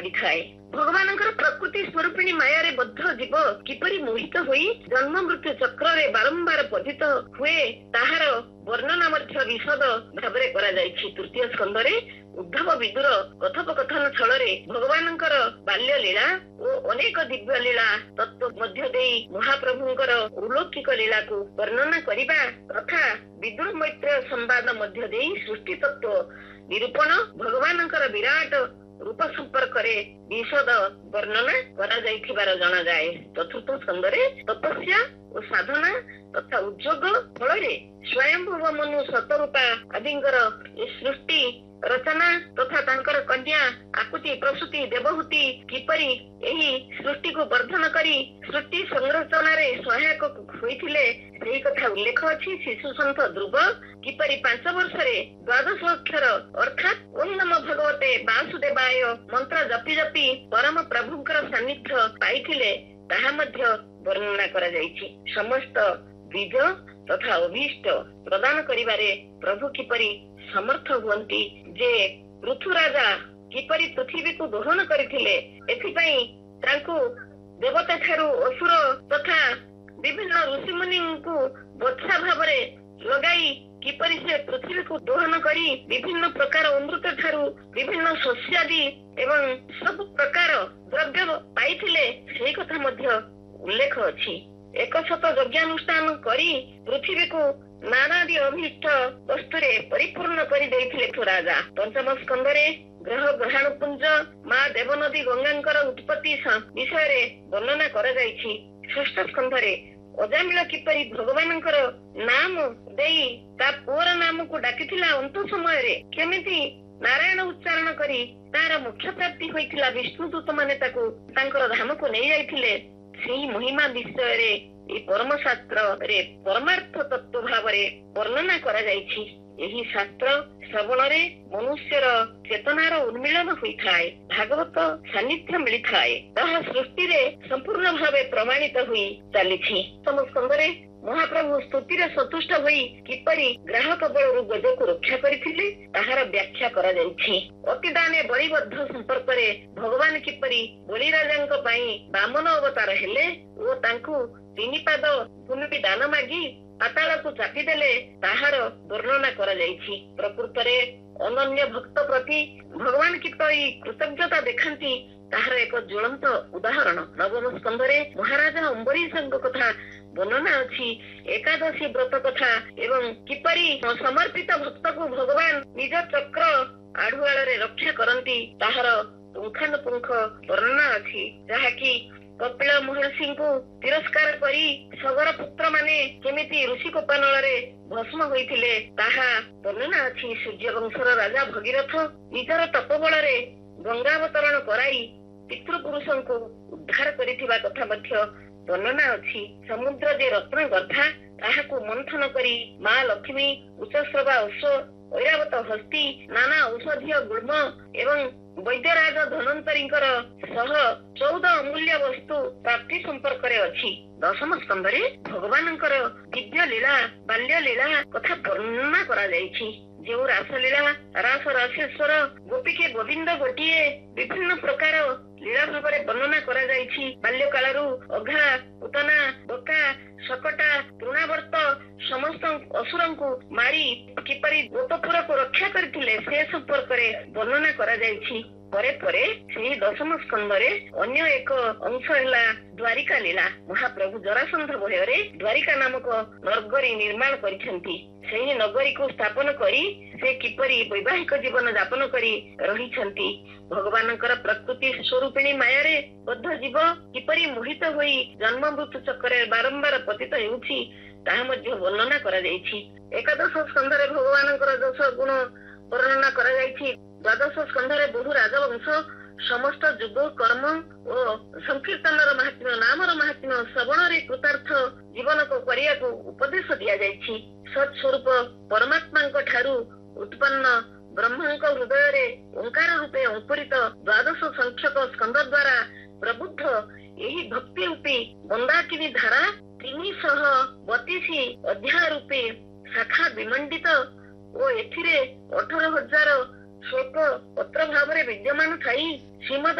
पड़ी थाए। भगवान प्रकृति स्वरूपिणी माया रे बद्ध जीव किपरि मोहित होई जन्म मृत्यु चक्र रे बारंबार पतित हुए ताहार वर्णना मध्य विशद भावरे करा जायछि। तृतीय स्कंद रे उद्धव विदुर कथोपकथन छଳରେ भगवानଙ୍କର बाल्य लीला और अनेक दिव्य लीला तत्व मध्य देई महाप्रभुଙ୍କର अलौकिक लीला को वर्णना करिबा तथा विदुर मैत्र संवाद मध्य देई सृष्टि तत्व निरूपण भगवानଙ୍କର विराट रूप संपर्क रे विशद वर्णना करा जायथिबार जणा जाय। चतुर्थ स्कंद रे तपस्या और साधना तथा उद्योग फଳରେ स्वयंभुव मनु सतरूपा आदिଙ୍କର सृष्टि रचना तथा तांकर कन्या आकुति प्रसूति देवहूति किपरि एही सृष्टि को वर्धन करी सृष्टि संरचना रे सहायक होइथिले सेही कथा उल्लेख अछि। शिशु संत ध्रुव किपरि 5 वर्ष रे 12 अक्षर अर्थात ओम नमो भगवते वासुदेवाय मंत्र जपि जपि परम प्रभुंकर सान्निध्य पाइथिले ताहा मध्य वर्णना करा जायछि। समस्त बीज तथा अभीष्ट प्रदान करिबारे प्रभु किपरि समर्थ हुअन्ति जे पृथु राजा किपरि पृथ्वी को दोहन करिथिले एथिपई तांको देवता ठारू असुर तथा विभिन्न ऋषि मुनि को बत्सा भावरे लगाई किपरि से पृथ्वी को दोहन करी विभिन्न प्रकार अमृत ठारू विभिन्न शस्यादि एवं सब प्रकार द्रव्य पाइथिले सेही कथा मध्य उल्लेख अछि। 100 यज्ञानुष्ठान करी पृथ्वी को नानादि अभीष्ट वस्तुरे परिपूर्ण करी देइथिले राजा। पंचम स्कंद रे ग्रह ग्रहण पुंज माँ देवनदी गंगांकर उत्पत्ति विषय रे वर्णना करा जायछि। षष्ठ स्कंद रे अजामिल किपरि भगवानंकर नाम देई ता पुअर नाम को डाकिथिला अंत समय रे केमिति नारायण उच्चारण करी तार मोक्ष प्राप्ति होइथिला विष्णु दूत माने ताकू तांकर धाम को नै जाइथिले सेही महिमा विषय रे परम शास्त्र रे परमार्थ तत्व भाव रे वर्णना करा जायछि। एही शास्त्र श्रवण रे मनुष्यर चेतनार उन्मिलन होइथाय भागवत सान्निध्य मिलिथाय ताहा सृष्टि रे संपूर्ण भावे प्रमाणित होई चलिछि। समस्कंद रे महाप्रभु स्तुति रे संतुष्ट होई किपरि ग्राहक बळरु गज को रक्षा करिथिले ताहार व्याख्या करा जायछि। अतिदाने बलिबद्ध संपर्क रे भगवान किपरि बलि राजांक पई वामन अवतार हेले ओ तांकु 3 पाद भूमि दान मागी पाताल को चापी देले ताहार वर्णना करा जायछि। प्रकृत रे अनन्य भक्त प्रति भगवान किपरि कृतज्ञता देखांती ताहार एक ज्वलंत उदाहरण नवम स्कंद रे महाराजा अम्बरीशଙ୍କ कथा वर्णना अछि। एकादशी व्रत कथा एवं किपरि समर्पित भक्त को भगवान निज चक्र आढुआल रे रक्षा करंती ताहार पुंखानुपुंख वर्णना अछि। जहा कि कपिल महर्षि को तिरस्कार करी सगर पुत्र माने केमिति ऋषि कोपानल रे भस्म होइथिले ताहा वर्णना अछि। सूर्य वंशर राजा भगीरथ निजर तपबल रे गंगावतरण कराई पितृपुरुषଙ୍କୁ उद्धार करिथिबा कथा मध्य वर्णना अछि। समुद्र जे रत्न गधा ताहाକୁ मंथन करी माँ लक्ष्मी उच्चस्रवा अश्व ऐरावत हस्ती नाना औषधीय गुल्म एवं वैद्यराज धनंतरींकर सह 14 अमूल्य वस्तु प्राप्ति संपर्क रे अछि। दशम स्कंद रे भगवानंकर दिव्य लीला बाल्य लीला कथा वर्णना करा जायछि। जो रासलीला रास रासेश्वर गोपी के गोविंद गोटिए विभिन्न प्रकार लीला भाव वर्णना करा जायछि। बाल्य कालरू अघा पुतना बका शकटा तृणावर्त समस्त असुरं को मारी किपरि गोपपुर को रक्षा करथिले से संपर्क रे वर्णना करा जायछि। परे परे सेही दशम स्कंद रे अन्य एक अंश हैला द्वारिका लीला। महाप्रभु जरासंध भୟରେ द्वारिका नामक नगरी निर्माण करिसेंती। सेही नगरी को स्थापन करी से किपरि वैवाहिक जीवन यापन करी रहिसेंती। भगवानकर प्रकृति स्वरूपिणी माया रे बद्ध जीव किपरि मोहित होई जन्म मृत्यु चक्र बारंबार पतित हेउछि ताहा मध्य वर्णना करा जायछि। एकादश स्कंद रे भगवानकर 10 गुण वर्णना करा जायछि। द्वादश स्कंद रे बहु राजवंश समस्त जुग कर्म और संकीर्तनर महात्म्य नामर महात्म्य श्रवण रे कृतार्थ जीवन को करिया को उपदेश दिया जायछि। सत स्वरूप परमात्मा को ठारू उत्पन्न ब्रह्मंक हृदय रे ओंकार रूपे अंकुरित द्वादश संख्यक स्कंद द्वारा प्रबुद्ध यही भक्ति रूपी मंदाकिनी धारा 332 अध्याय रूपे शाखा विमंडित और एथिरे 18,000 श्लोक पत्र भाव विद्यमान थाई श्रीमद